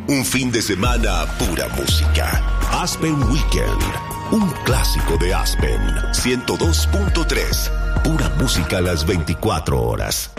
Un fin de semana pura música. Aspen Weekend. Un clásico de Aspen. 102.3. Pura música a las 24 horas.